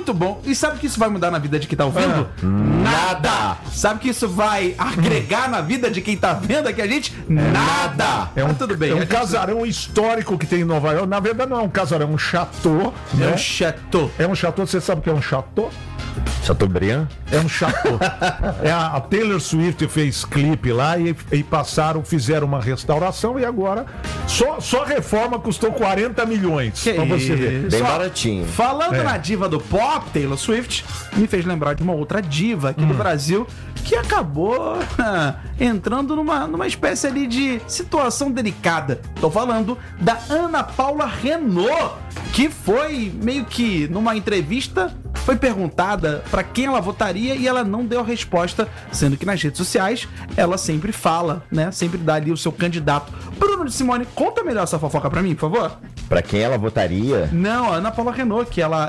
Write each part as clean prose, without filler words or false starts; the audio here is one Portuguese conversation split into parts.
Muito bom. E sabe o que isso vai mudar na vida de quem tá ouvindo? Nada. Sabe o que isso vai agregar na vida de quem tá vendo aqui a gente? Nada. Mas tudo bem. É um casarão histórico que tem em Nova York. Na verdade, não é um casarão, é um chateau. É né? um chateau. É um chateau, você sabe o que é um chateau? Chateaubriand? É um chateau. A Taylor Swift fez clipe lá e fizeram uma restauração e agora só reforma custou 40 milhões. Que Pra você ver. Bem Só baratinho. Falando na diva do pop, Taylor Swift, me fez lembrar de uma outra diva aqui do Brasil que acabou entrando numa espécie ali de situação delicada. Tô falando da Ana Paula Renault, que foi meio que numa entrevista foi perguntada pra quem ela votaria e ela não deu a resposta, sendo que nas redes sociais ela sempre fala, né? Sempre dá ali o seu candidato. Bruno de Simone, conta melhor essa fofoca pra mim, por favor. Pra quem ela votaria? Não, a Ana Paula Renault, que ela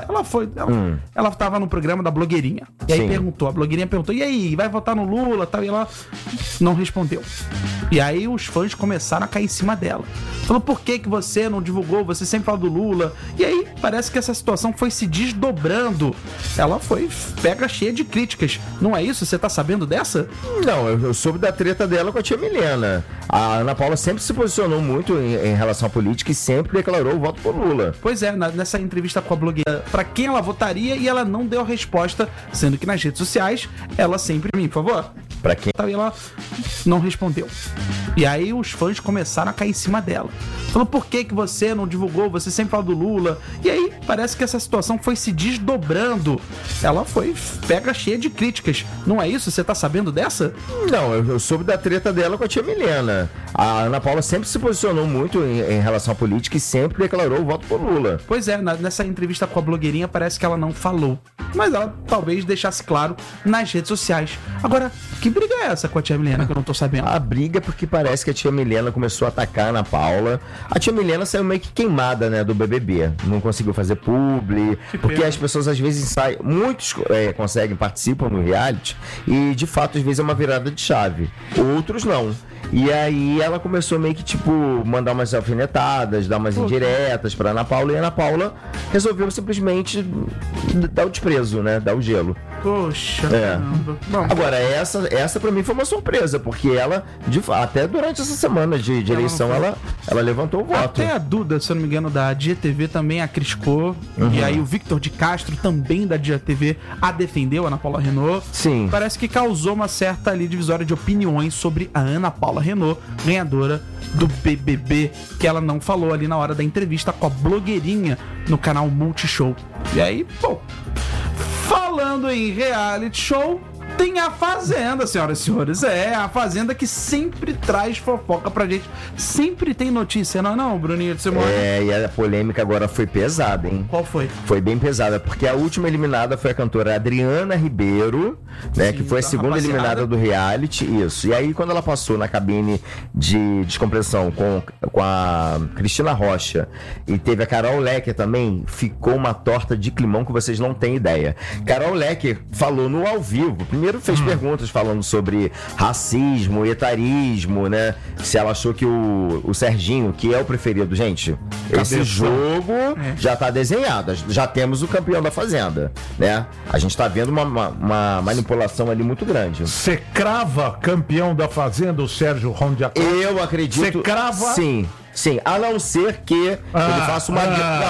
tava no programa da blogueirinha. E aí Sim. a blogueirinha perguntou, e aí, vai votar no Lula e tal? E ela não respondeu. E aí os fãs começaram a cair em cima dela. Falou, por que você não divulgou? Você sempre fala do Lula. E aí parece que essa situação foi se desdobrando. Ela foi pega cheia de críticas. Não é isso? Você tá sabendo dessa? Não, eu soube da treta dela com a tia Milena. A Ana Paula sempre se posicionou muito em relação à política e sempre declarou o voto por Lula. Pois é, nessa entrevista com a blogueira, pra quem ela votaria e ela não deu a resposta, sendo que nas redes sociais ela sempre... Por favor. Pra quem? E ela não respondeu. E aí os fãs começaram a cair em cima dela. Falou, por que você não divulgou? Você sempre fala do Lula. E aí parece que essa situação foi se desdobrando. Ela foi pega cheia de críticas. Não é isso? Você tá sabendo dessa? Não, eu soube da treta dela com a tia Milena. A Ana Paula sempre se posicionou muito em relação à política e sempre declarou o voto por Lula. Pois é, nessa entrevista com a blogueirinha parece que ela não falou. Mas ela talvez deixasse claro nas redes sociais. Agora, que briga é essa com a tia Milena que eu não tô sabendo? A briga porque parece que a tia Milena começou a atacar a Ana Paula. A tia Milena saiu meio que queimada, né, do BBB. Não conseguiu fazer publi, porque as pessoas às vezes saem, muitos conseguem, participam no reality e de fato às vezes é uma virada de chave. Outros não. E aí ela começou meio que, tipo, mandar umas alfinetadas, dar umas indiretas pra Ana Paula, e a Ana Paula resolveu simplesmente dar o desprezo, né? Dar o gelo. Poxa, caramba. Bom, agora, essa pra mim foi uma surpresa, porque ela, até durante essa semana de eleição, ela levantou o voto. Até a Duda, se eu não me engano, da Dia TV também a criticou. E aí o Victor de Castro, também da Dia TV, a defendeu, a Ana Paula Renault. Sim. Parece que causou uma certa ali divisória de opiniões sobre a Ana Paula Renault, ganhadora do BBB, que ela não falou ali na hora da entrevista com a blogueirinha no canal Multishow. E aí, pô, falando em reality show, tem a Fazenda, senhoras e senhores. É, a Fazenda que sempre traz fofoca pra gente. Sempre tem notícia, não é não, Bruninho de Simone? É, e a polêmica agora foi pesada, hein? Qual foi? Foi bem pesada, porque a última eliminada foi a cantora Adriana Ribeiro, né? Sim, que foi a segunda rapaziada. eliminada do reality, isso. E aí, quando ela passou na cabine de descompressão com a Cristina Rocha e teve a Carol Lecker também, ficou uma torta de climão que vocês não têm ideia. Carol Lecker falou no ao vivo, primeiro fez perguntas falando sobre racismo, etarismo, né? Se ela achou que o Serginho, que é o preferido, gente, esse jogo já tá desenhado, já temos o campeão da Fazenda, né? A gente tá vendo uma manipulação ali muito grande. Você crava campeão da Fazenda, o Sérgio Rondiac? Eu acredito. Você crava? Sim, a não ser que ele faça uma...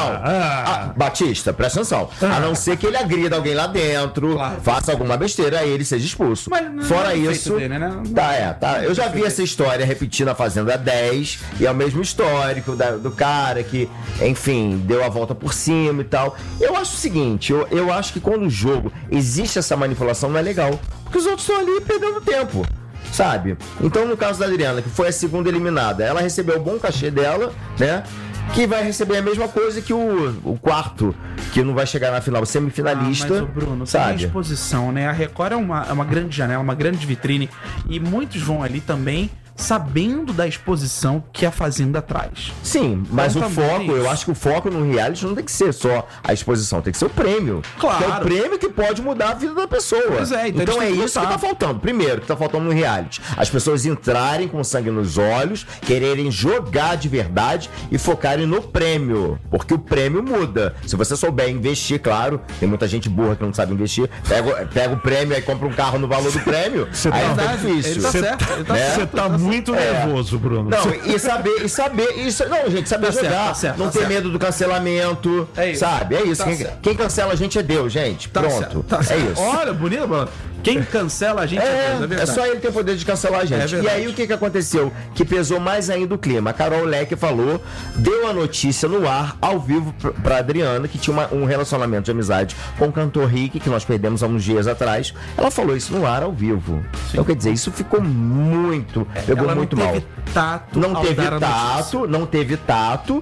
Batista, presta atenção. A não ser que ele agrida alguém lá dentro, faça alguma besteira, aí ele seja expulso. Mas fora não é isso... dele, né? Tá. Eu já vi essa história repetindo a Fazenda 10, e é o mesmo histórico do cara que, enfim, deu a volta por cima e tal. Eu acho o seguinte, eu acho que quando o jogo existe essa manipulação, não é legal. Porque os outros estão ali perdendo tempo. Sabe? Então, no caso da Adriana, que foi a segunda eliminada, ela recebeu o bom cachê dela, né? Que vai receber a mesma coisa que o quarto, que não vai chegar na final, o semifinalista. Mas o Bruno, sabe? tem exposição, né? A Record é uma grande janela, uma grande vitrine, e muitos vão ali também sabendo da exposição que a Fazenda traz. Sim, mas Então, o também foco, é isso. eu acho que o foco no reality não tem que ser só a exposição, tem que ser o prêmio. Claro. Que é o prêmio que pode mudar a vida da pessoa. Pois é, então então eles é têm que isso que lutar. tá faltando. Primeiro, que tá faltando no reality. As pessoas entrarem com sangue nos olhos, quererem jogar de verdade e focarem no prêmio. Porque o prêmio muda. Se você souber investir, claro, tem muita gente burra que não sabe investir, pega o prêmio e compra um carro no valor do prêmio, Você aí tá- fica Verdade, difícil. ele tá certo, ele tá Né? certo. Você tá muito nervoso, Bruno. Não, e saber, não, gente, saber Tá certo, jogar, tá certo, não tá ter certo. medo do cancelamento, É isso. sabe? É isso. Tá Quem, certo. quem cancela a gente é Deus, gente. Tá Pronto. certo, tá é certo. isso. Olha, bonito, mano. Quem cancela a gente é Deus, é É verdade. só ele ter o poder de cancelar a É gente. E verdade. aí o que aconteceu? Que pesou mais ainda o clima. A Carol Leque falou, deu a notícia no ar, ao vivo, pra Adriana, que tinha um relacionamento de amizade com o cantor Rick, que nós perdemos há uns dias atrás. Ela falou isso no ar, ao vivo. Então, quer dizer, isso ficou muito, pegou Ela não muito mal. teve tato Não ao teve dar a notícia. tato, não teve tato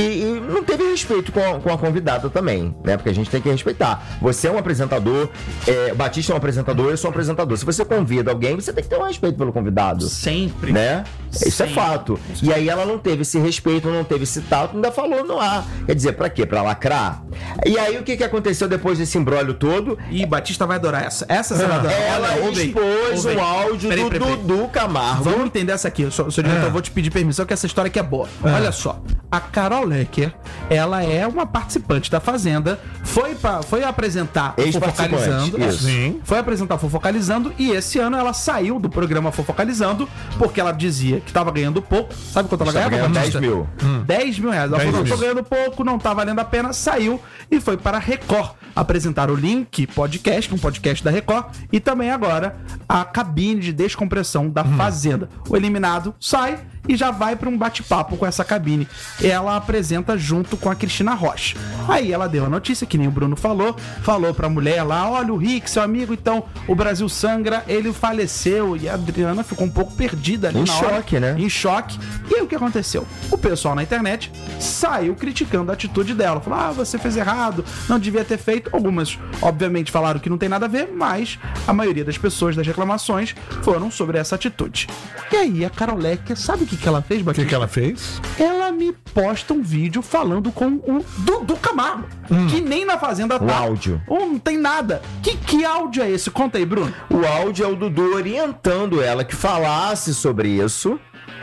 e não teve respeito com a convidada também, né? Porque a gente tem que respeitar. Você é um apresentador, Batista é um apresentador, eu sou um apresentador. Se você convida alguém, você tem que ter um respeito pelo convidado. Sempre. Né? Isso é Sempre. fato. E aí ela não teve esse respeito, não teve esse tato, ainda falou no ar. Quer dizer, pra quê? Pra lacrar? E aí o que aconteceu depois desse imbróglio todo? Ih, Batista vai adorar essa. Essa você vai adorar. Ela Olha, ouve aí, expôs ouve aí. um áudio Peraí, do peraí. Dudu Camargo. Vamos entender essa aqui. Seu diretor, eu vou te pedir permissão que essa história aqui é boa. Olha só. A Carol Lecker, ela é uma participante da Fazenda, foi apresentar o Ex-participante, Fofocalizando. isso. Sim. Foi apresentar o Fofocalizando e esse ano ela saiu do programa Fofocalizando porque ela dizia que estava ganhando pouco. Sabe quanto ela Estava ganhava? ganhando 10 Batista? mil. 10 mil reais. Ela 10 falou, mil. tô ganhando pouco, não tá valendo a pena, saiu e foi para a Record apresentar o Link Podcast, um podcast da Record, e também agora a cabine de descompressão da Fazenda. O eliminado sai e já vai para um bate-papo com essa cabine. Ela apresenta junto com a Cristina Rocha. Aí ela deu a notícia, que nem o Bruno falou pra mulher lá, olha o Rick, seu amigo, então o Brasil sangra, ele faleceu, e a Adriana ficou um pouco perdida ali Em na hora. choque, né? Em choque. E aí o que aconteceu? O pessoal na internet saiu criticando a atitude dela. Falou, você fez errado, não devia ter feito. Algumas, obviamente, falaram que não tem nada a ver, mas a maioria das pessoas, das reclamações, foram sobre essa atitude. E aí a Carol Lecker, sabe o que ela fez, O Batista? que ela fez? Ela me posta um vídeo falando com o Dudu Camargo, que nem na Fazenda tá. Um áudio. Não tem nada. Que áudio é esse? Conta aí, Bruno. O áudio é o Dudu orientando ela que falasse sobre isso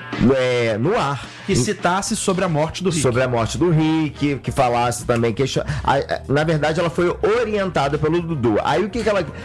no ar. Que citasse sobre a morte do Rick. Sobre a morte do Rick, que falasse também. Na verdade, ela foi orientada pelo Dudu. Aí o que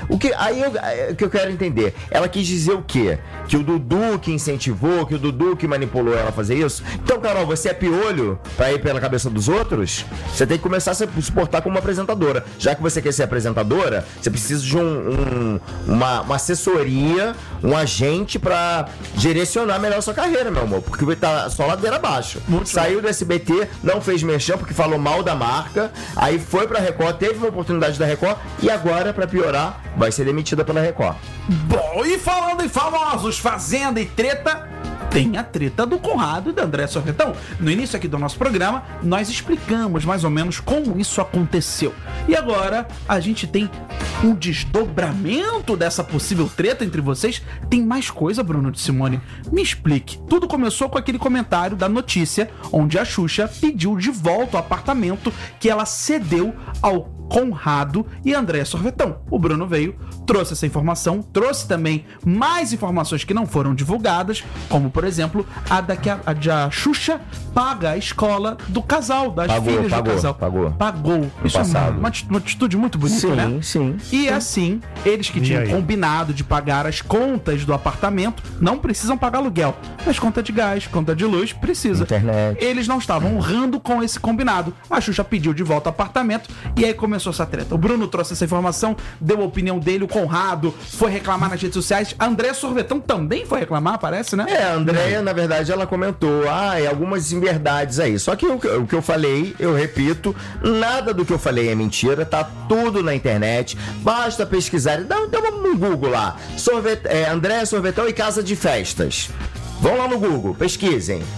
eu quero entender? Ela quis dizer o quê? Que o Dudu que incentivou, que o Dudu que manipulou ela a fazer isso? Então, Carol, você é piolho pra ir pela cabeça dos outros? Você tem que começar a se portar como uma apresentadora. Já que você quer ser apresentadora, você precisa de uma assessoria, um agente pra direcionar melhor a sua carreira, meu amor. Porque tá só ladeira abaixo. Saiu do SBT, não fez merchan porque falou mal da marca, aí foi pra Record, teve uma oportunidade da Record e agora, pra piorar, vai ser demitida pela Record. Bom, e falando em famosos, Fazenda e treta, tem a treta do Conrado e da André Sorvetão. No início aqui do nosso programa, nós explicamos mais ou menos como isso aconteceu. E agora, a gente tem um desdobramento dessa possível treta entre vocês. Tem mais coisa, Bruno de Simone? Me explique. Tudo começou com aquele comentário da notícia, onde a Xuxa pediu de volta o apartamento que ela cedeu ao Conrado e André Sorvetão. O Bruno veio, trouxe essa informação, trouxe também mais informações que não foram divulgadas, como, por exemplo, a de a Xuxa paga a escola do casal, das filhas do casal. Pagou. Isso passado. é uma atitude muito bonita, Sim, né? sim. E assim, eles que tinham aí? combinado de pagar as contas do apartamento, não precisam pagar aluguel. Mas conta de gás, conta de luz, precisa. Internet. Eles não estavam honrando com esse combinado. A Xuxa pediu de volta o apartamento e aí começou essa treta. O Bruno trouxe essa informação, deu a opinião dele, o Conrado foi reclamar nas redes sociais. A André Sorvetão também foi reclamar, parece, né? A Andréia, na verdade, ela comentou, algumas inverdades aí. Só que o que eu falei, eu repito, nada do que eu falei é mentira, tá tudo na internet. Basta pesquisar, dá um Google lá. Andréia Sorvetão e casa de festas. Vão lá no Google, pesquisem.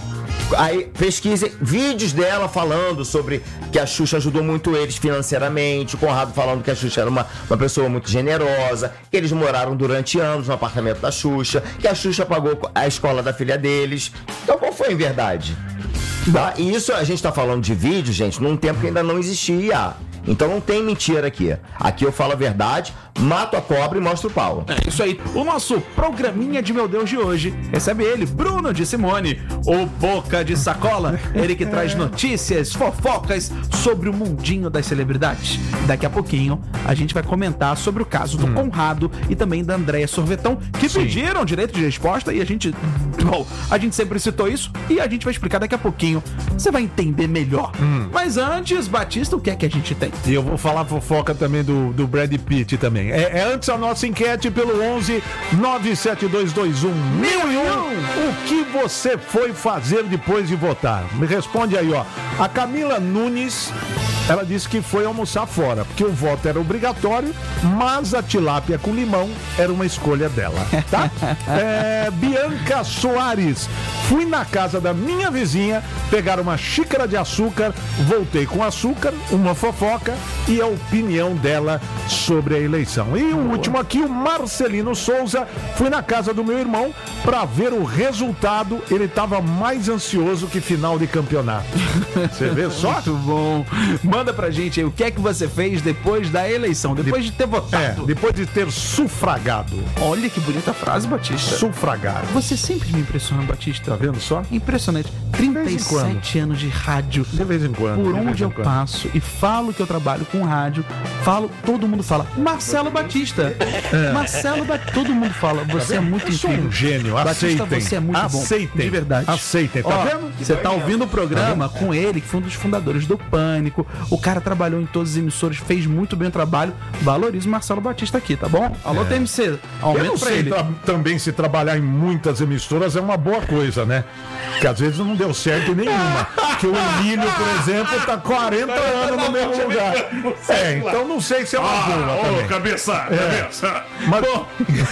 Aí pesquisem vídeos dela falando sobre que a Xuxa ajudou muito eles financeiramente, o Conrado falando que a Xuxa era uma pessoa muito generosa, que eles moraram durante anos no apartamento da Xuxa, que a Xuxa pagou a escola da filha deles. Então qual foi a verdade? Tá? E isso a gente tá falando de vídeo, gente, num tempo que ainda não existia IA. Então não tem mentira aqui. Aqui eu falo a verdade, mato a cobra e mostro o pau. É isso aí. O nosso programinha de Meu Deus de hoje recebe ele, Bruno de Simone, o Boca de Sacola. Ele que traz notícias, fofocas sobre o mundinho das celebridades. Daqui a pouquinho a gente vai comentar sobre o caso do Conrado e também da Andréia Sorvetão, que pediram direito de resposta e a gente sempre citou isso e a gente vai explicar daqui a pouquinho. Você vai entender melhor. Mas antes, Batista, o que é que a gente tem? E eu vou falar fofoca também do Brad Pitt também. É antes a nossa enquete pelo 11 97221 1001. O que você foi fazer depois de votar? Me responde aí, ó. A Camila Nunes, ela disse que foi almoçar fora, porque o voto era obrigatório, mas a tilápia com limão era uma escolha dela, tá? Bianca Soares, fui na casa da minha vizinha pegar uma xícara de açúcar, voltei com açúcar, uma fofoca e a opinião dela sobre a eleição. E o último aqui, o Marcelino Souza, fui na casa do meu irmão para ver o resultado, ele estava mais ansioso que final de campeonato. Você vê só? Muito bom. Manda pra gente aí o que é que você fez depois da eleição, depois de ter votado. Depois de ter sufragado. Olha que bonita frase, Batista. Sufragado. Você sempre me impressiona, Batista. Tá vendo só? Impressionante. 37 anos de rádio. De vez em quando. Por onde eu passo e falo que eu trabalho com rádio, todo mundo fala, Marcelo Batista. Marcelo Batista. Todo mundo fala, você é muito Eu sou incrível. um gênio, Batista, aceitem. você é muito Aceitem. bom. De verdade. Aceitem, tá vendo? Você tá ouvindo o programa com ele, que foi um dos fundadores do Pânico. O cara trabalhou em todas as emissoras, fez muito bem o trabalho. Valoriza o Marcelo Batista aqui, tá bom? Alô, TMC, Eu aumenta não pra sei ele. também se trabalhar em muitas emissoras é uma boa coisa, né? Porque às vezes não deu certo em nenhuma. Que o Emílio, por exemplo, tá 40 anos no mesmo lugar. Então não sei se é uma boa também. Cabeça! Mas, Bom,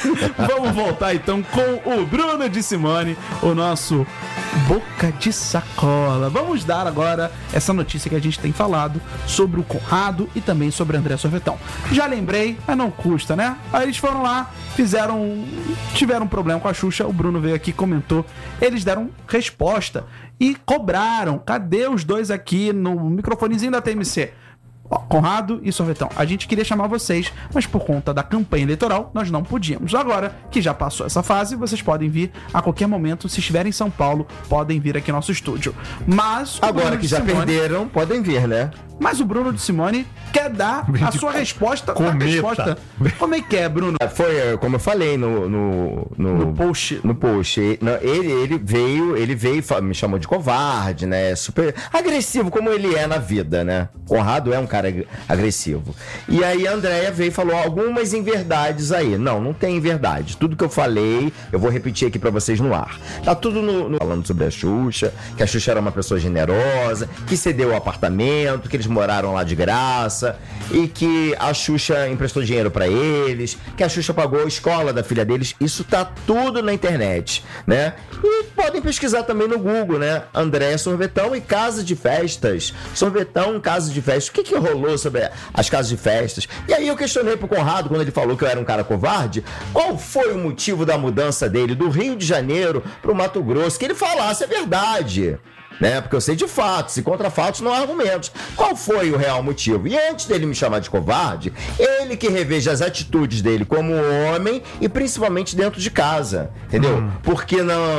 vamos voltar então com o Bruno de Simone, o nosso Boca de Sacola. Vamos dar agora essa notícia que a gente tem falado sobre o Conrado e também sobre André Sorvetão. Já lembrei, mas não custa, né? Aí eles foram lá, tiveram um problema com a Xuxa, o Bruno veio aqui e comentou, eles deram resposta e cobraram. Cadê os dois aqui no microfonezinho da TMC? Conrado e Sorvetão, a gente queria chamar vocês, mas por conta da campanha eleitoral nós não podíamos. Agora que já passou essa fase, vocês podem vir a qualquer momento. Se estiverem em São Paulo, podem vir aqui no nosso estúdio. Mas Agora que já perderam, podem vir, né? Mas o Bruno de Simone quer dar a sua resposta. Cometa. A resposta. Como é que é, Bruno? Foi, como eu falei no post. No post. Ele veio e me chamou de covarde, né? Super agressivo, como ele é na vida, né? Conrado é um cara agressivo. E aí a Andréia veio e falou algumas inverdades aí. Não tem inverdade. Tudo que eu falei, eu vou repetir aqui pra vocês no ar. Tá tudo falando sobre a Xuxa, que a Xuxa era uma pessoa generosa, que cedeu o apartamento, que eles moraram lá de graça, e que a Xuxa emprestou dinheiro pra eles, que a Xuxa pagou a escola da filha deles. Isso tá tudo na internet, né? E podem pesquisar também no Google, né? Andréia Sorvetão e casa de festas. Sorvetão, casa de festas. O que rolou sobre as casas de festas? E aí eu questionei pro Conrado, quando ele falou que eu era um cara covarde, qual foi o motivo da mudança dele do Rio de Janeiro pro Mato Grosso? Que ele falasse a verdade, né? Porque eu sei de fatos, e contra fatos não há argumentos. Qual foi o real motivo? E antes dele me chamar de covarde, ele que reveja as atitudes dele como homem e principalmente dentro de casa, entendeu? Porque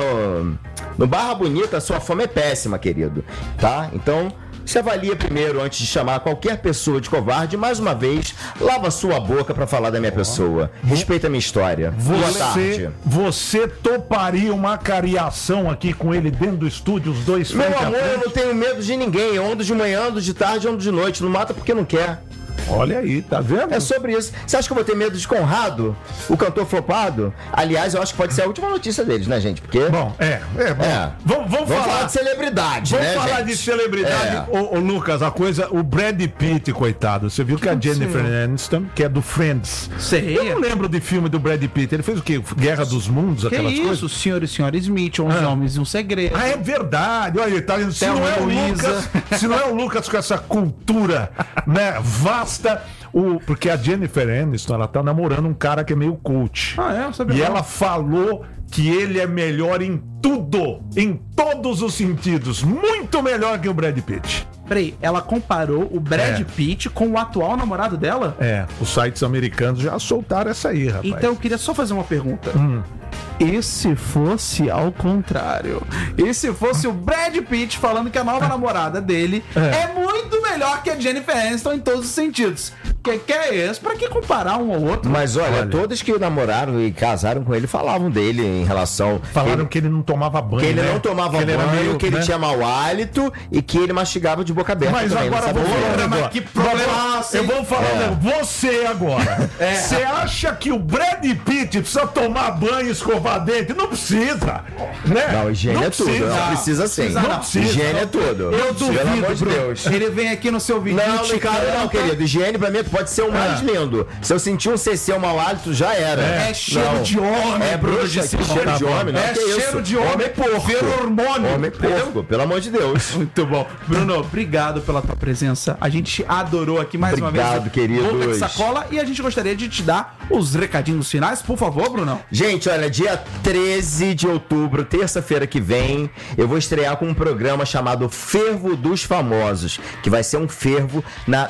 no Barra Bonita a sua fama é péssima, querido, tá? Então se avalia primeiro antes de chamar qualquer pessoa de covarde. Mais uma vez, lava sua boca pra falar da minha pessoa. Respeita a minha história. Boa tarde. Você toparia uma cariação aqui com ele dentro do estúdio, os dois Meu frente a amor, eu frente? não tenho medo de ninguém. Eu ando de manhã, ando de tarde, ando de noite. Não mata porque não quer. Olha aí, tá vendo? É sobre isso. Você acha que eu vou ter medo de Conrado, o cantor flopado? Aliás, eu acho que pode ser a última notícia deles, né, gente? Porque... Bom, bom. Vamos falar de celebridade, Vamos né, falar gente? de celebridade. Ô, Lucas, o Brad Pitt, coitado. Você viu que a Jennifer Aniston, que é do Friends. Sei. Eu não lembro de filme do Brad Pitt. Ele fez o quê? Guerra dos Mundos, Que aquelas isso, coisas? senhor e senhora Smith, 11 homens e um segredo. Ah, é verdade. Olha, tá vendo? Se não é o Lucas, se não é o Lucas com essa cultura, né, vasta, porque a Jennifer Aniston, ela tá namorando um cara que é meio coach. Eu sabia. E ela falou que ele é melhor em tudo, em todos os sentidos, muito melhor que o Brad Pitt. Peraí, ela comparou o Brad Pitt com o atual namorado dela? Os sites americanos já soltaram essa aí, rapaz. Então eu queria só fazer uma pergunta. E se fosse ao contrário? E se fosse o Brad Pitt falando que a nova namorada dele é muito melhor que a Jennifer Aniston em todos os sentidos? Que é isso? Pra que comparar um ao outro? Mas olha, todos que namoraram e casaram com ele falavam dele em relação... Falaram que ele não tomava banho, Que ele né? não tomava que ele banho, era meio, que ele tinha mau hálito e que ele mastigava de boca aberta. Mas também, agora não eu vou sabe falar um por quê? negócio. que problema, Eu vou falar um negócio. Você agora. Você acha que o Brad Pitt precisa tomar banho e escovar dente? Não precisa. Né? Não, higiene é tudo. Não precisa sim. Não precisa. Higiene é tudo. Eu Pelo amor duvido, de Bruno. Deus. Ele vem aqui no seu vídeo. Não cabe não, querido. Higiene pra mim pode ser o mais lindo. Se eu sentir um CC, um mau hálito, já era. É cheiro de homem, É Bruno bruxa, de que Simão. cheiro de homem, não É que isso? cheiro de homem porco. feromônio. Homem porco, pelo amor de Deus. Muito bom. Bruno, obrigado pela tua presença. A gente adorou aqui mais uma vez. Obrigado, queridos. Boca de Sacola. E a gente gostaria de te dar os recadinhos finais, por favor, Bruno. Gente, olha, dia 13 de outubro, terça-feira que vem, eu vou estrear com um programa chamado Fervo dos Famosos, que vai ser um fervo na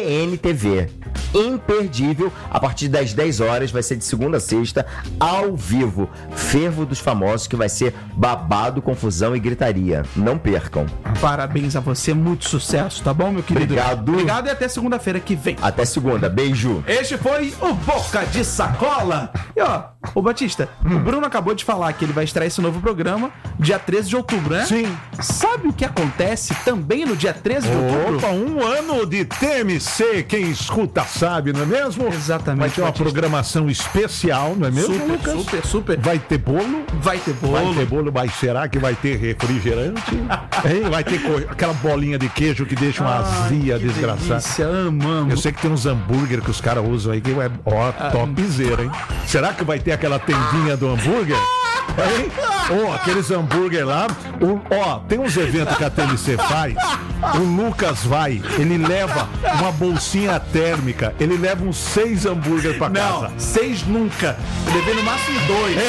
BNTV. Imperdível, a partir das 10 horas, vai ser de segunda a sexta, ao vivo. Fervo dos Famosos, que vai ser babado, confusão e gritaria. Não percam. Parabéns a você, muito sucesso, tá bom, meu querido? Obrigado. Obrigado e até segunda-feira que vem. Até segunda, beijo. Este foi o Boca de Sacola. E ó, ô Batista, o Bruno acabou de falar que ele vai estrear esse novo programa dia 13 de outubro, né? Sim. Sabe o que acontece também no dia 13 de outubro? Opa, um ano de TMC, quem escuta sabe, não é mesmo? Exatamente, Vai ter uma Batista. programação especial, não é mesmo, Super, Lucas? super, super. Vai ter bolo? Vai ter bolo. Vai ter bolo, mas será que vai ter refrigerante? Hein? Vai ter aquela bolinha de queijo que deixa uma azia que desgraçada. delícia, amamos. Eu sei que tem uns hambúrguer que os caras usam aí que é topzera, hein? Será que vai ter aquela tendinha do hambúrguer? Hein? Aqueles hambúrguer lá. Tem uns eventos que a TMC faz. O Lucas vai, ele leva uma bolsinha térmica, ele leva uns 6 hambúrguer pra casa. Não, 6 nunca. Eu levei no máximo 2.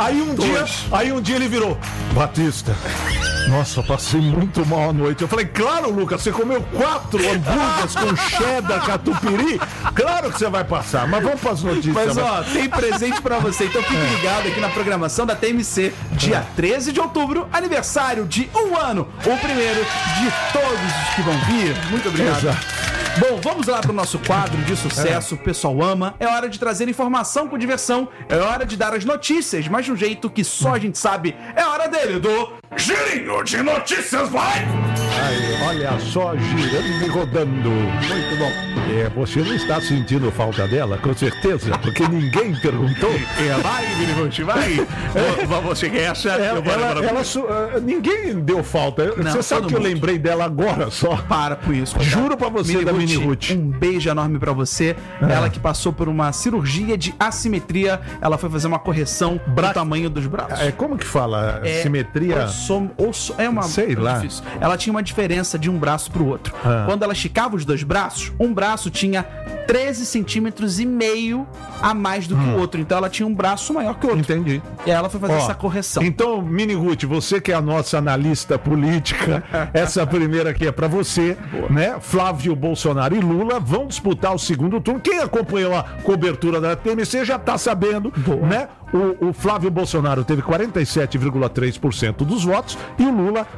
Aí um dia ele virou: Batista, nossa, passei muito mal à noite. Eu falei: claro, Lucas, você comeu 4 hambúrgueres com cheddar, catupiry. Claro que você vai passar, mas vamos pras notícias. Mas ó, tem presente pra você, então fique ligado aqui na programação da TMC, dia 13 de outubro, aniversário de 1 ano, o primeiro de todos os que vão vir. Muito obrigado. Exato. Bom, vamos lá pro nosso quadro de sucesso, o pessoal ama. É hora de trazer informação com diversão, é hora de dar as notícias, mas de um jeito que só a gente sabe. É hora dele, do Girinho de Notícias, vai! Aí, olha só, girando e rodando. Muito bom. Você não está sentindo falta dela, com certeza, porque ninguém perguntou. Vai, Miniguti, vai! Você quer achar? Ninguém deu falta. Não, Você sabe todo que eu mundo. lembrei dela agora só. Para com isso. Juro pra você, da Mini Ruth. Um beijo enorme pra você. Ela que passou por uma cirurgia de assimetria. Ela foi fazer uma correção do tamanho dos braços. Como que fala? Simetria? É uma... Sei lá. Difícil. Ela tinha uma diferença de um braço pro outro. Quando ela esticava os dois braços, um braço tinha 13 centímetros e meio a mais do que o outro. Então ela tinha um braço maior que o outro. Entendi. E ela foi fazer essa correção. Então, Mini Ruth, você que é a nossa analista política, essa primeira aqui é pra você, né? Flávio Bolsonaro e Lula vão disputar o segundo turno. Quem acompanhou a cobertura da TMC já tá sabendo, né? o Flávio Bolsonaro teve 47,3% dos votos e o Lula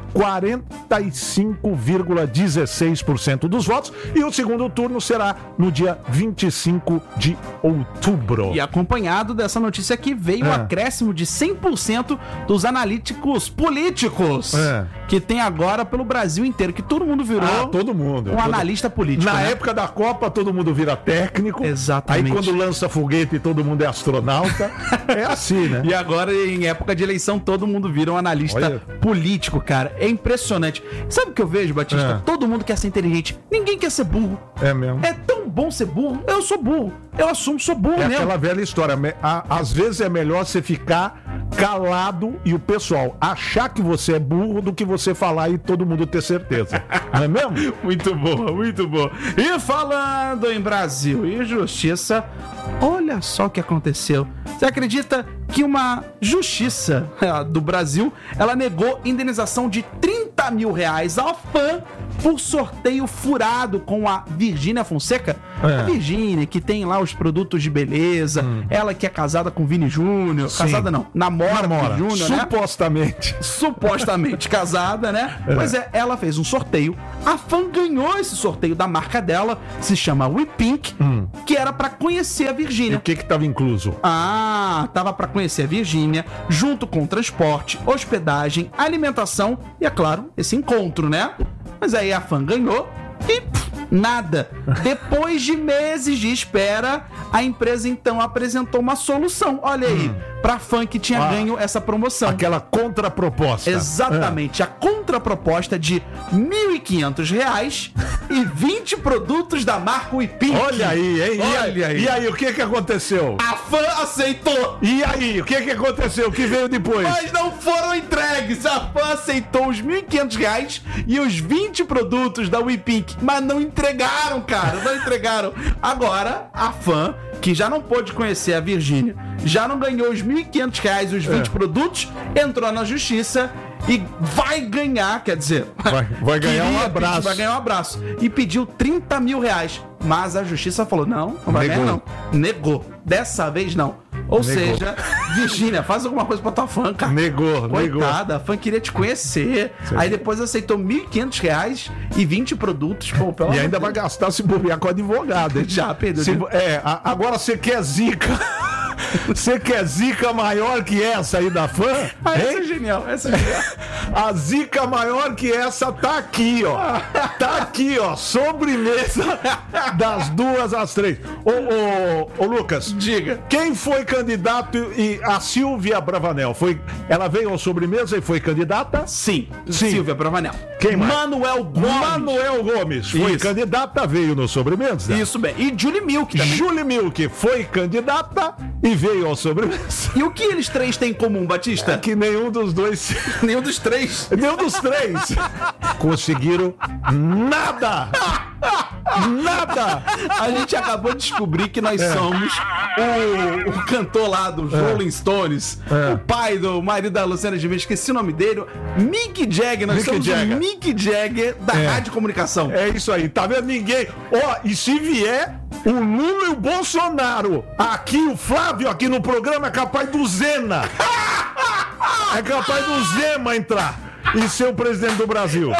45,16% dos votos. E o segundo turno será no dia 25 de outubro. E acompanhado dessa notícia aqui veio o acréscimo de 100% dos analíticos políticos que tem agora pelo Brasil inteiro, que todo mundo virou todo mundo. Analista político. Na né? época da Copa, todo mundo vira técnico. Exatamente. Aí quando lança foguete, todo mundo é astronauta. É assim, né? E agora, em época de eleição, todo mundo vira um analista político, cara. É impressionante. Sabe o que eu vejo, Batista? Todo mundo quer ser inteligente. Ninguém quer ser burro. É mesmo. É tão bom ser burro. Eu sou burro. Eu assumo, sou burro mesmo. Aquela velha história. Às vezes é melhor você ficar calado e o pessoal achar que você é burro do que você falar e todo mundo ter certeza. Não é mesmo? Muito boa, muito boa. E falando em Brasil e justiça, olha só o que aconteceu. Você acredita que uma justiça do Brasil, ela negou indenização de R$30 mil à fã por sorteio furado com a Virgínia Fonseca? A Virgínia, que tem lá os produtos de beleza, ela que é casada com Vini Júnior, casada não, namora com Vini Júnior, né? Supostamente casada, né? Pois é, ela fez um sorteio, a fã ganhou esse sorteio da marca dela, se chama WePink, que era pra conhecer a Virgínia. E o que tava incluso? Tava pra conhecer a Virgínia, junto com transporte, hospedagem, alimentação e, é claro, esse encontro, né? Mas aí a fã ganhou e nada. Depois de meses de espera, a empresa então apresentou uma solução. Olha aí, pra fã que tinha ganho essa promoção. Aquela contraproposta. Exatamente, a contraproposta de R$1.500 e 20 produtos da marca WePink. Olha aí, hein? Olha aí. E aí, o que aconteceu? A fã aceitou. E aí, o que aconteceu? O que veio depois? Mas não foram entregues. A fã aceitou os R$1.500 e os 20 produtos da WePink, mas não entregaram, cara. Não entregaram. Agora, a fã, que já não pôde conhecer a Virgínia, já não ganhou os R$1.500 e os 20 produtos, entrou na justiça e vai ganhar, quer dizer... Vai ganhar um abraço. Vai ganhar um abraço. E pediu R$30 mil. Mas a justiça falou, não vai ganhar não. Negou. Dessa vez não. Ou seja, Virgínia, faz alguma coisa pra tua fã, cara. Negou. Coitada, a fã queria te conhecer. Aí depois aceitou R$1.500 e 20 produtos. Pô, pelo e ainda vai gastar se bobear com advogado, hein? Já, Pedro. Agora você quer zica. Você quer zica maior que essa aí da fã? Essa é genial, A zica maior que essa tá aqui, ó. Tá aqui, ó. Sobremesa das 2 às 3. Ô, Lucas. Diga. Quem foi candidato a Silvia Bravanel? Ela veio ao sobremesa e foi candidata? Sim. Silvia Bravanel. Quem mais? Manuel Gomes. Foi candidata, veio no sobremesa. Isso bem. E Julie Milk também. Julie Milk foi candidata e veio ao sobremesa. E o que eles três têm em comum, Batista? É que nenhum dos dois... Nenhum dos três conseguiram nada. Nada! A gente acabou de descobrir que nós somos o cantor lá dos Rolling Stones, o pai do marido da Luciana Gimenez, esqueci o nome dele, Mick Jagger. Nós somos o Mick Jagger da rádio comunicação. É isso aí, tá vendo? Ninguém... e se vier o Lula e o Bolsonaro aqui, o Flávio aqui no programa, é capaz do Zema. É capaz do Zema entrar e ser o presidente do Brasil.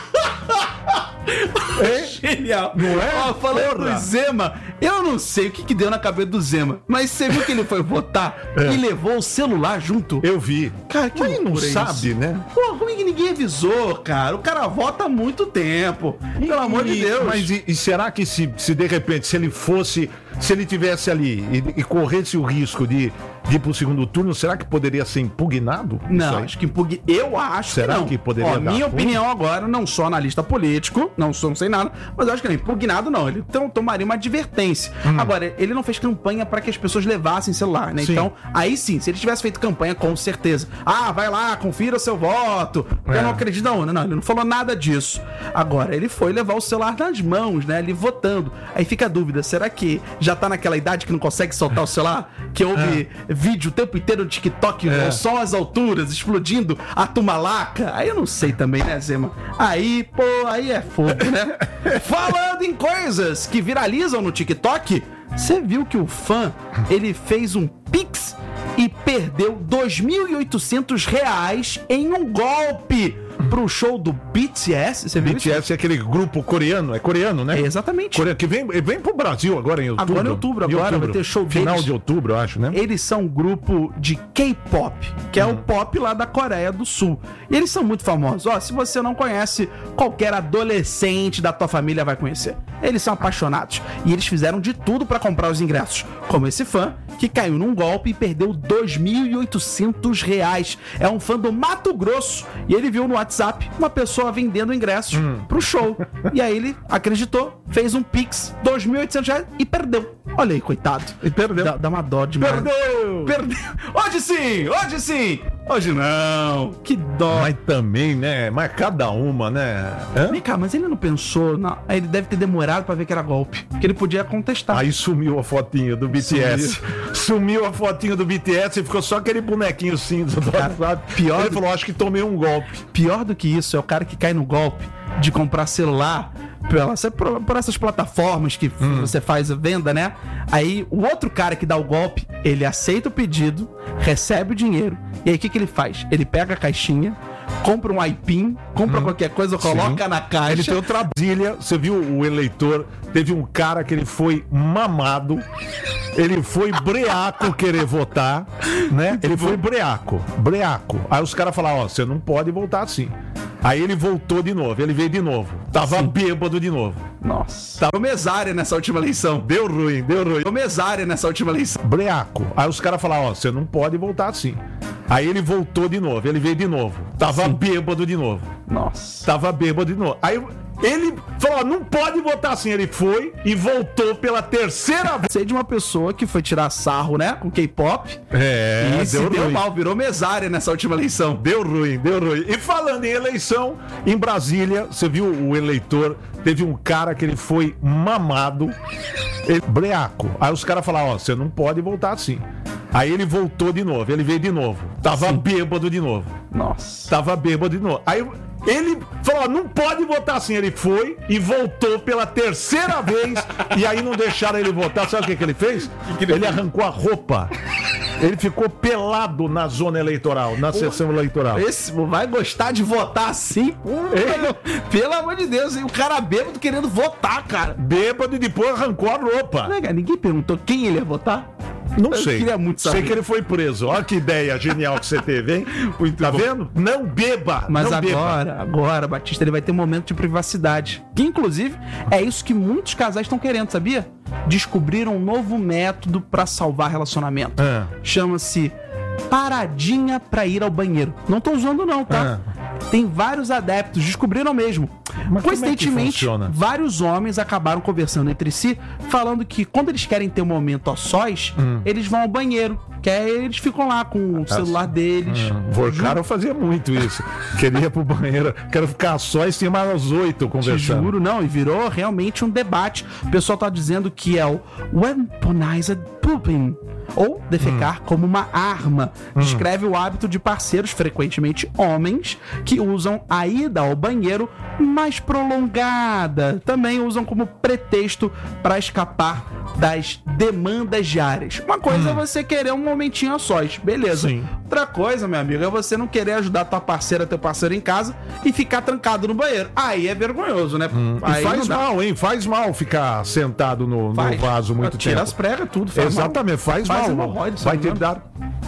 Genial. Não é? Falando do Zema, eu não sei o que deu na cabeça do Zema, mas você viu que ele foi votar e levou o celular junto? Eu vi. Cara, que mas não sabe, isso? Né? Pô, como é que ninguém avisou, cara? O cara vota há muito tempo. Pelo amor de Deus. Mas será que se de repente, se ele tivesse ali e corresse o risco de ir pro segundo turno, será que poderia ser impugnado? Não, acho que eu acho será que não. Que poderia dar minha opinião agora, não sou analista político, não sei nada, mas eu acho que não, impugnado não, ele tomaria uma advertência. Agora, ele não fez campanha para que as pessoas levassem celular, né? Sim. Então, aí sim, se ele tivesse feito campanha, com certeza. Vai lá, confira seu voto. Eu não acredito, não, ele não falou nada disso. Agora, ele foi levar o celular nas mãos, né? Ali votando. Aí fica a dúvida, será que já tá naquela idade que não consegue soltar o celular? Que ouve vídeo o tempo inteiro no TikTok, só as alturas, explodindo a tumalaca? Aí eu não sei também, né, Zema? Aí é fogo, né? Falando em coisas que viralizam no TikTok, você viu que o fã, ele fez um Pix e perdeu R$2.800 em um golpe pro show do BTS. Você viu BTS isso? é aquele grupo coreano, é coreano, né? É, exatamente. Que vem pro Brasil agora em outubro. Agora em outubro, vai ter show deles. Final de outubro, eu acho, né? Eles são um grupo de K-pop, que é o pop lá da Coreia do Sul. E eles são muito famosos. Ó, se você não conhece, qualquer adolescente da tua família vai conhecer. Eles são apaixonados. E eles fizeram de tudo pra comprar os ingressos. Como esse fã, que caiu num golpe e perdeu R$2.800. É um fã do Mato Grosso. E ele viu no WhatsApp uma pessoa vendendo ingressos pro show. E aí ele acreditou, fez um Pix, R$2.800 e perdeu. Olha aí, coitado. E perdeu. Dá uma dó demais. Perdeu. Hoje sim, hoje sim. Hoje não. Que dó. Mas também, né? Mas cada uma, né? Hã? Vem cá, mas ele não pensou. Não. Ele deve ter demorado pra ver que era golpe. Que ele podia contestar. Aí sumiu a fotinha do BTS. Sumiu a fotinha do BTS e ficou só aquele bonequinho cinza do WhatsApp. Ele falou, acho que tomei um golpe. Pior do que isso é o cara que cai no golpe de comprar celular por essas plataformas que você faz a venda, né? Aí o outro cara que dá o golpe, ele aceita o pedido, recebe o dinheiro, e aí o que ele faz? Ele pega a caixinha, compra um iPin, compra qualquer coisa, coloca na caixa. Ele tem outra Brasília, você viu o eleitor, teve um cara que ele foi mamado, ele foi breaco querer votar, né? Ele foi breaco. Aí os caras falaram, ó, você não pode voltar assim. Aí ele voltou de novo, ele veio de novo. Tava bêbado de novo. Nossa. Tava mesária nessa última eleição. Deu ruim. Tava mesária nessa última eleição. Breaco. Aí os caras falaram, ó, você não pode voltar assim. Aí ele voltou de novo, ele veio de novo. Tava bêbado de novo. Nossa. Tava bêbado de novo. Aí ele falou, ó, não pode votar assim. Ele foi e voltou pela terceira vez. Sei de uma pessoa que foi tirar sarro, né, com K-pop. É, e se deu mal, virou mesária nessa última eleição. Deu ruim. E falando em eleição, em Brasília, você viu o eleitor, teve um cara que ele foi mamado, breaco. Aí os caras falaram, ó, você não pode voltar assim. Aí ele voltou de novo, ele veio de novo. Tava bêbado de novo. Nossa. Tava bêbado de novo. Aí ele falou, não pode votar assim. Ele foi e voltou pela terceira vez. E aí não deixaram ele votar. Sabe o que ele fez? Ele arrancou a roupa. Ele ficou pelado na zona eleitoral, na sessão eleitoral. Esse vai gostar de votar assim? Pelo amor de Deus, hein? O cara bêbado querendo votar, cara. Bêbado e depois arrancou a roupa. Ninguém perguntou quem ele ia votar? Não sei. Queria muito saber. Sei que ele foi preso. Olha que ideia genial que você teve, hein? Muito tá bom. Vendo? Não beba. Mas não agora, Batista, ele vai ter um momento de privacidade. Que, inclusive, é isso que muitos casais estão querendo, sabia? Descobriram um novo método pra salvar relacionamento. Chama-se paradinha pra ir ao banheiro. Não tô usando não, tá? Tem vários adeptos, descobriram mesmo. Mas coincidentemente, vários homens acabaram conversando entre si, falando que quando eles querem ter um momento a sós, eles vão ao banheiro. Que aí eles ficam lá com o celular deles. O cara fazia muito isso. Queria ir pro banheiro, quero ficar a sós, tinha mais 8 conversando. Te juro, não, e virou realmente um debate. O pessoal tá dizendo que é o weaponized pooping, ou defecar como uma arma. Descreve o hábito de parceiros, frequentemente homens, que usam a ida ao banheiro mais prolongada. Também usam como pretexto para escapar das demandas diárias. Uma coisa é você querer um momentinho a sós, beleza. Sim. Outra coisa, meu amigo, é você não querer ajudar tua parceira, teu parceiro em casa e ficar trancado no banheiro. Aí é vergonhoso, né? Aí e faz mal, hein? Faz mal ficar sentado no vaso muito tempo. Tira as pregas, tudo. Exatamente, faz mal. Hemorroides, vai te dar...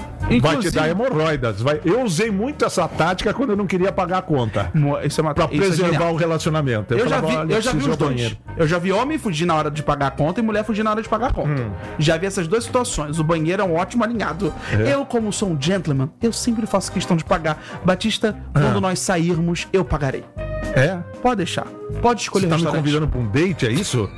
Vai te dar hemorroidas. Eu usei muito essa tática quando eu não queria pagar a conta. Isso é uma pra preservar o relacionamento. Eu já vi os dois. Eu já vi homem fugir na hora de pagar a conta e mulher fugir na hora de pagar a conta. Já vi essas duas situações. O banheiro é um ótimo alinhado. Eu, como sou um gentleman, eu sempre faço questão de pagar. Batista, quando nós sairmos, eu pagarei. Pode deixar. Pode escolher o restaurante. Tá me convidando pra um date, é isso?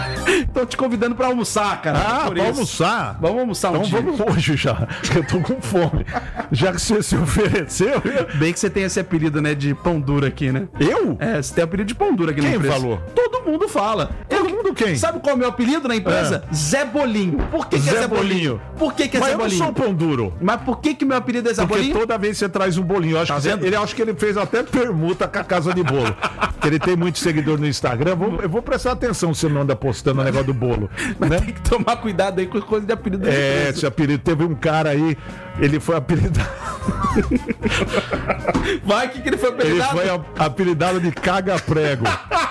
Tô te convidando pra almoçar, cara. Pra almoçar? Vamos almoçar então vamos hoje já. Eu tô com fome. Já que você se ofereceu... Bem que você tem esse apelido, né, de pão duro aqui, né? Eu? Você tem apelido de pão duro aqui na empresa. Quem falou? Todo mundo fala. Todo mundo o quem? Sabe qual é o meu apelido na empresa? Zé Bolinho. Por que é Zé Zé Bolinho? Bolinho. Por que é Mas Zé eu não Bolinho? sou pão duro. Mas por que meu apelido é Zé Porque Bolinho? toda vez você traz um bolinho. Eu acho, acho que ele fez até permuta com a Casa de Bolo. Porque ele tem muito seguidor no Instagram. Eu vou prestar atenção se você não anda postando o negócio do bolo. Mas Né? tem que tomar cuidado aí com coisa de apelido da É, empresa. esse apelido. Teve um cara aí, ele foi apelidado. Vai, o que ele foi Ele apelidado? foi apelidado de caga-prego.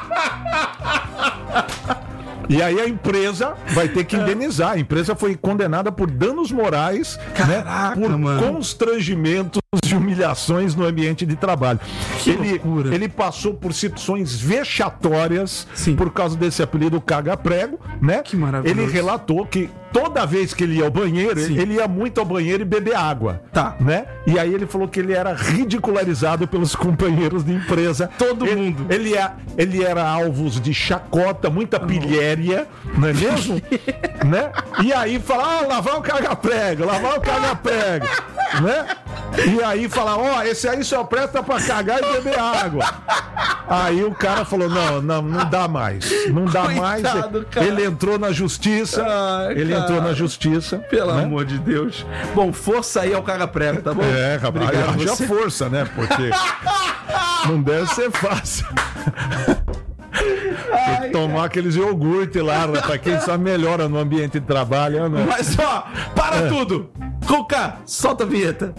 E aí a empresa vai ter que indenizar. A empresa foi condenada por danos morais, Caraca, por mano. constrangimentos e humilhações no ambiente de trabalho. loucura. Ele passou por situações vexatórias Sim. por causa desse apelido caga-prego, né? Que maravilhoso. Ele relatou que toda vez que ele ia ao banheiro, Sim. ele ia muito ao banheiro e beber água. Tá. Né? E aí ele falou que ele era ridicularizado pelos companheiros de empresa. Todo mundo. Ele era alvo de chacota, muita pilhéria, não é mesmo? Né? E aí fala, lá vai o caga-prego, né? E aí fala, esse aí só presta pra cagar e beber água. Aí o cara falou, não dá mais. Não dá mais. cara. Ele entrou na justiça. Ai, cara. Entrou na justiça. Pelo né? amor de Deus. Bom, força aí ao caga-prego, tá bom? É, rapaz, Obrigado haja você. força, né? Porque não deve ser fácil. Tem que tomar aqueles iogurte lá, rapaz. Quem sabe melhora no ambiente de trabalho, né? Mas para tudo! Cuca, solta a vinheta.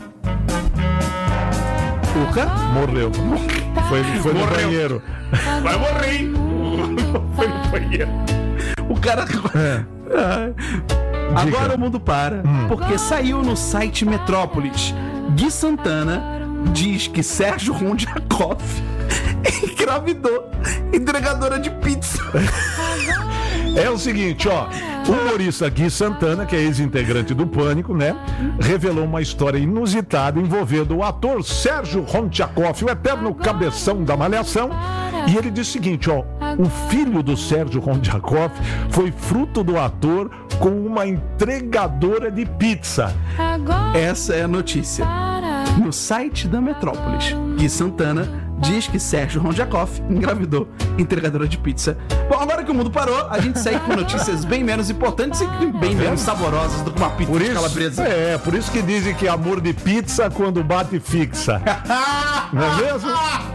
Cuca? Morreu. Foi no Morreu. banheiro. Vai morrer! Foi no banheiro. O cara. Ai. Agora o mundo para, porque saiu no site Metrópolis. Gui Santana diz que Sérgio Rondiakov engravidou entregadora de pizza. É o seguinte, o humorista Gui Santana, que é ex-integrante do Pânico, né, revelou uma história inusitada envolvendo o ator Sérgio Rondiakov, o eterno cabeção da Malhação. E ele disse o seguinte, o filho do Sérgio Rondiakov foi fruto do ator com uma entregadora de pizza. Essa é a notícia. No site da Metrópolis, Gui Santana diz que Sérgio Rondiakov engravidou entregadora de pizza. Bom, agora que o mundo parou, a gente segue com notícias bem menos importantes e bem menos saborosas do que uma pizza de calabresa. Por isso que dizem que amor de pizza quando bate fixa. Não é mesmo?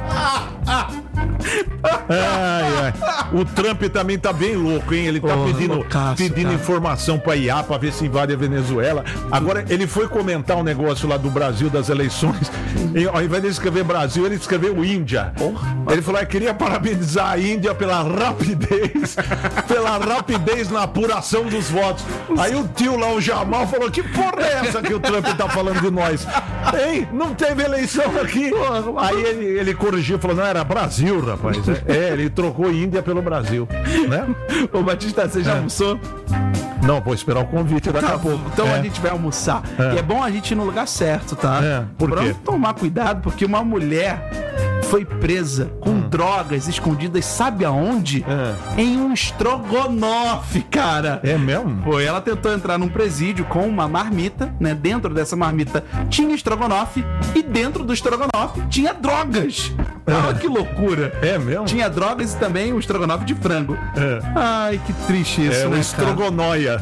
Ai. O Trump também tá bem louco, hein? Ele tá loucaço, pedindo cara. informação pra IA pra ver se invade a Venezuela. Agora, ele foi comentar um negócio lá do Brasil, das eleições. E, ao invés de escrever Brasil, ele escreveu Índia. Ele falou, eu queria parabenizar a Índia pela rapidez na apuração dos votos. Aí o tio lá, o Jamal, falou, que porra é essa que o Trump tá falando de nós? Ei, não teve eleição aqui. Aí ele corrigiu, falou, não, era Brasil, rapaz. Ele trocou Índia pelo Brasil, né? Ô Batista, você já almoçou? Não, vou esperar o convite daqui a pouco. Então a gente vai almoçar. E é bom a gente ir no lugar certo, tá? Por quê? Pra tomar cuidado, porque uma mulher foi presa com drogas escondidas, sabe aonde? Em um estrogonofe, cara. É mesmo? Foi, ela tentou entrar num presídio com uma marmita, né? Dentro dessa marmita tinha estrogonofe e dentro do estrogonofe tinha drogas. Olha que loucura. É mesmo? Tinha drogas e também o estrogonofe de frango. Ai, que triste isso, É né, o cara? estrogonóia.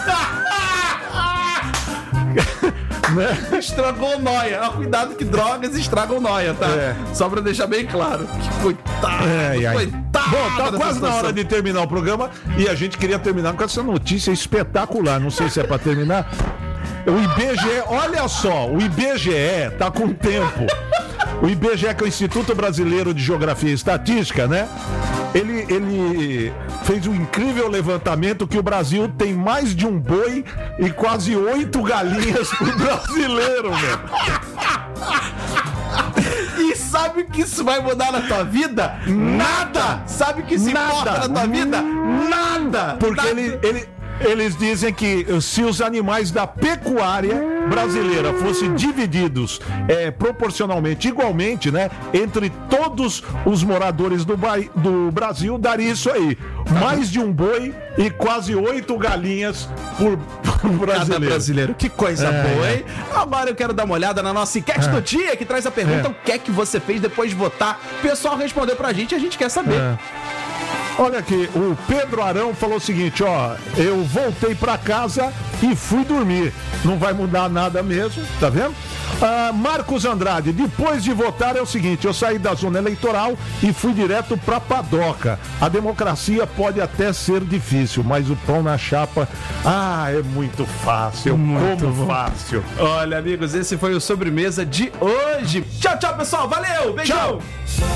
Né? Estragou noia. Ah, cuidado que drogas estragam noia, tá? Só pra deixar bem claro. Que coitado. Coitado. Bom, tá dessa quase na situação. hora de terminar o programa e a gente queria terminar com essa notícia espetacular. Não sei se é pra terminar. O IBGE, olha só, o IBGE tá com tempo. O IBGE, que é o Instituto Brasileiro de Geografia e Estatística, né? Ele fez um incrível levantamento que o Brasil tem mais de um boi e quase 8 galinhas pro brasileiro, velho. E sabe o que isso vai mudar na tua vida? Nada! Sabe o que isso importa na tua vida? Nada! Porque Nada. eles dizem que se os animais da pecuária brasileira fossem divididos proporcionalmente, igualmente, né, entre todos os moradores do Brasil, daria isso aí. Mais de um boi e quase 8 galinhas por brasileiro. Cada brasileiro. Que coisa boa, hein? Agora eu quero dar uma olhada na nossa enquete do dia, que traz a pergunta: o que é que você fez depois de votar? O pessoal respondeu pra gente e a gente quer saber. Olha aqui, o Pedro Arão falou o seguinte, ó, eu voltei pra casa e fui dormir. Não vai mudar nada mesmo, tá vendo? Marcos Andrade, depois de votar é o seguinte, eu saí da zona eleitoral e fui direto pra padoca. A democracia pode até ser difícil, mas o pão na chapa, é muito fácil, como fácil. Olha, amigos, esse foi o Sobremesa de hoje. Tchau, tchau, pessoal. Valeu. Beijão. Tchau.